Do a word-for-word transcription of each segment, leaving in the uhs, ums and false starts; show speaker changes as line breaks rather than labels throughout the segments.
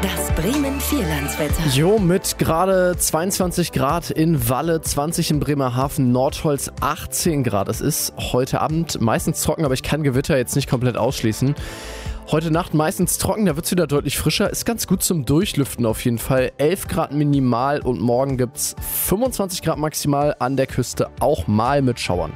Das Bremen Vierlandswetter.
Jo, mit gerade zweiundzwanzig Grad in Walle, zwanzig in Bremerhaven, Nordholz achtzehn Grad. Es ist heute Abend meistens trocken, aber ich kann Gewitter jetzt nicht komplett ausschließen. Heute Nacht meistens trocken, da wird es wieder deutlich frischer. Ist ganz gut zum Durchlüften auf jeden Fall. elf Grad minimal und morgen gibt es fünfundzwanzig Grad maximal, an der Küste auch mal mit Schauern.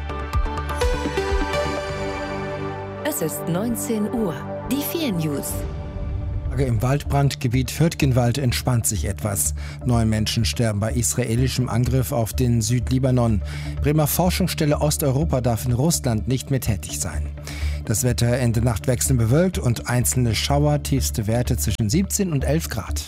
Es ist neunzehn Uhr. Die vier News.
Im Waldbrandgebiet Hürtgenwald entspannt sich etwas. Neun Menschen sterben bei israelischem Angriff auf den Südlibanon. Bremer Forschungsstelle Osteuropa darf in Russland nicht mehr tätig sein. Das Wetter Ende Nacht wechselnd bewölkt und einzelne Schauer, tiefste Werte zwischen siebzehn und elf Grad.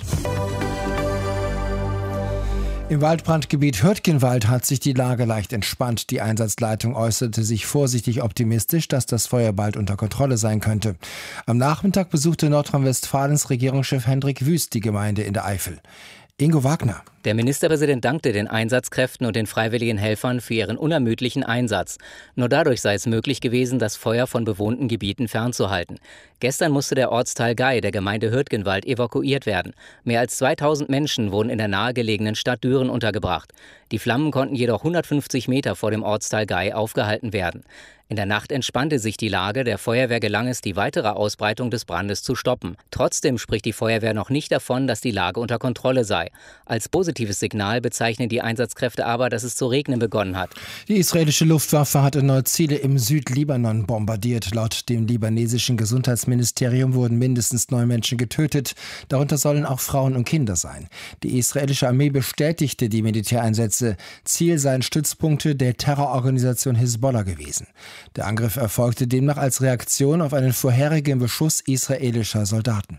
Im Waldbrandgebiet Hürtgenwald hat sich die Lage leicht entspannt. Die Einsatzleitung äußerte sich vorsichtig optimistisch, dass das Feuer bald unter Kontrolle sein könnte. Am Nachmittag besuchte Nordrhein-Westfalens Regierungschef Hendrik Wüst die Gemeinde in der Eifel. Ingo Wagner.
Der Ministerpräsident dankte den Einsatzkräften und den freiwilligen Helfern für ihren unermüdlichen Einsatz. Nur dadurch sei es möglich gewesen, das Feuer von bewohnten Gebieten fernzuhalten. Gestern musste der Ortsteil Gei der Gemeinde Hürtgenwald evakuiert werden. Mehr als zweitausend Menschen wurden in der nahegelegenen Stadt Düren untergebracht. Die Flammen konnten jedoch hundertfünfzig Meter vor dem Ortsteil Gei aufgehalten werden. In der Nacht entspannte sich die Lage. Der Feuerwehr gelang es, die weitere Ausbreitung des Brandes zu stoppen. Trotzdem spricht die Feuerwehr noch nicht davon, dass die Lage unter Kontrolle sei. Als positives Signal bezeichnen die Einsatzkräfte aber, dass es zu regnen begonnen hat.
Die israelische Luftwaffe hat erneut Ziele im Südlibanon bombardiert. Laut dem libanesischen Gesundheitsministerium wurden mindestens neun Menschen getötet. Darunter sollen auch Frauen und Kinder sein. Die israelische Armee bestätigte die Militäreinsätze. Ziel seien Stützpunkte der Terrororganisation Hisbollah gewesen. Der Angriff erfolgte demnach als Reaktion auf einen vorherigen Beschuss israelischer Soldaten.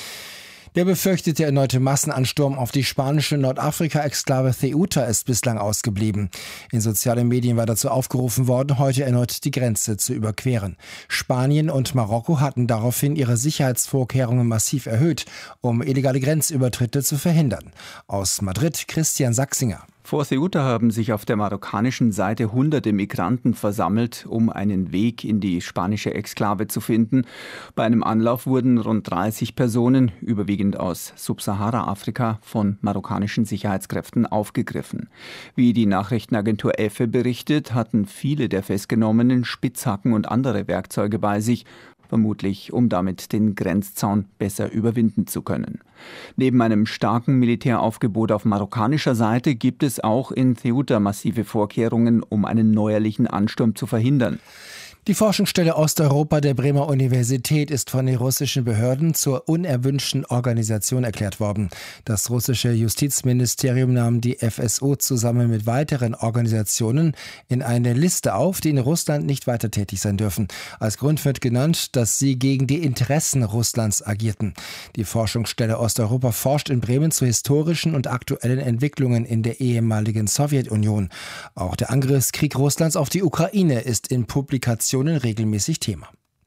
Der befürchtete erneute Massenansturm auf die spanische Nordafrika-Exklave Ceuta ist bislang ausgeblieben. In sozialen Medien war dazu aufgerufen worden, heute erneut die Grenze zu überqueren. Spanien und Marokko hatten daraufhin ihre Sicherheitsvorkehrungen massiv erhöht, um illegale Grenzübertritte zu verhindern. Aus Madrid Christian Sachsinger.
Vor Ceuta haben sich auf der marokkanischen Seite hunderte Migranten versammelt, um einen Weg in die spanische Exklave zu finden. Bei einem Anlauf wurden rund dreißig Personen, überwiegend aus Subsahara-Afrika, von marokkanischen Sicherheitskräften aufgegriffen. Wie die Nachrichtenagentur EFE berichtet, hatten viele der Festgenommenen Spitzhacken und andere Werkzeuge bei sich, vermutlich um damit den Grenzzaun besser überwinden zu können. Neben einem starken Militäraufgebot auf marokkanischer Seite gibt es auch in Ceuta massive Vorkehrungen, um einen neuerlichen Ansturm zu verhindern.
Die Forschungsstelle Osteuropa der Bremer Universität ist von den russischen Behörden zur unerwünschten Organisation erklärt worden. Das russische Justizministerium nahm die F S O zusammen mit weiteren Organisationen in eine Liste auf, die in Russland nicht weiter tätig sein dürfen. Als Grund wird genannt, dass sie gegen die Interessen Russlands agierten. Die Forschungsstelle Osteuropa forscht in Bremen zu historischen und aktuellen Entwicklungen in der ehemaligen Sowjetunion. Auch der Angriffskrieg Russlands auf die Ukraine ist in Publikationen regelmäßig Thema.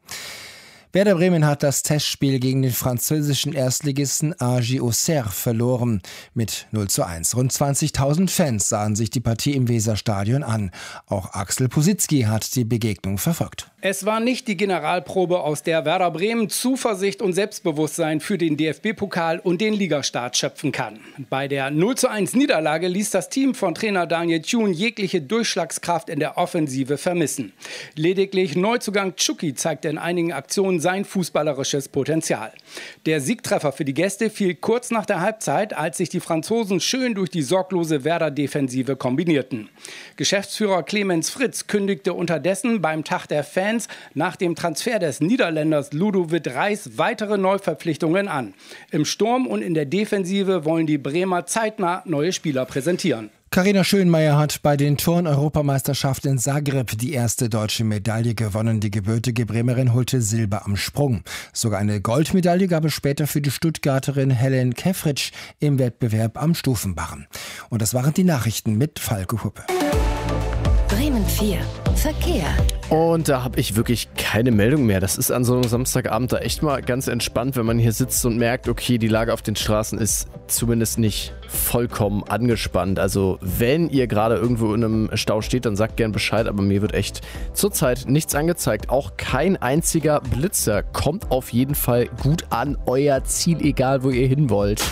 Werder Bremen hat das Testspiel gegen den französischen Erstligisten A G Auxerre verloren mit null zu eins. Rund zwanzigtausend Fans sahen sich die Partie im Weserstadion an. Auch Axel Positzky hat die Begegnung verfolgt.
Es war nicht die Generalprobe, aus der Werder Bremen Zuversicht und Selbstbewusstsein für den D F B-Pokal und den Ligastart schöpfen kann. Bei der null zu eins Niederlage ließ das Team von Trainer Daniel Thun jegliche Durchschlagskraft in der Offensive vermissen. Lediglich Neuzugang Tschuki zeigte in einigen Aktionen sein fußballerisches Potenzial. Der Siegtreffer für die Gäste fiel kurz nach der Halbzeit, als sich die Franzosen schön durch die sorglose Werder-Defensive kombinierten. Geschäftsführer Clemens Fritz kündigte unterdessen beim Tag der Fans nach dem Transfer des Niederländers Ludovic Reis weitere Neuverpflichtungen an. Im Sturm und in der Defensive wollen die Bremer zeitnah neue Spieler präsentieren.
Carina Schönmeier hat bei den Turn-Europameisterschaften in Zagreb die erste deutsche Medaille gewonnen. Die gebürtige Bremerin holte Silber am Sprung. Sogar eine Goldmedaille gab es später für die Stuttgarterin Helen Kefritsch im Wettbewerb am Stufenbarren. Und das waren die Nachrichten mit Falco Huppe.
Bremen vier Verkehr.
Und da habe ich wirklich keine Meldung mehr. Das ist an so einem Samstagabend da echt mal ganz entspannt, wenn man hier sitzt und merkt, okay, die Lage auf den Straßen ist zumindest nicht vollkommen angespannt. Also wenn ihr gerade irgendwo in einem Stau steht, dann sagt gern Bescheid, aber mir wird echt zurzeit nichts angezeigt. Auch kein einziger Blitzer. Kommt auf jeden Fall gut an euer Ziel, egal wo ihr hin wollt.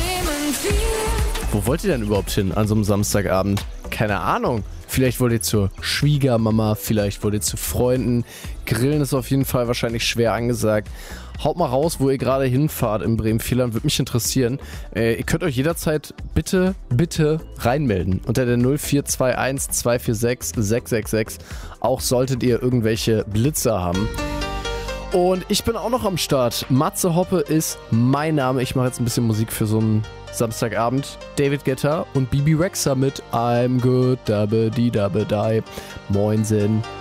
Wo wollt ihr denn überhaupt hin an so einem Samstagabend? Keine Ahnung. Vielleicht wollt ihr zur Schwiegermama, vielleicht wollt ihr zu Freunden. Grillen ist auf jeden Fall wahrscheinlich schwer angesagt. Haut mal raus, wo ihr gerade hinfahrt in Bremen-Vierland, würde mich interessieren. Äh, ihr könnt euch jederzeit bitte, bitte reinmelden unter der null vier zwei eins zwei vier sechs sechs sechs sechs. Auch solltet ihr irgendwelche Blitzer haben. Und ich bin auch noch am Start. Matze Hoppe ist mein Name. Ich mache jetzt ein bisschen Musik für so einen Samstagabend. David Guetta und Bibi Rexha mit I'm Good, Dabbe, Di, Dabbe, Dai. Moinsen.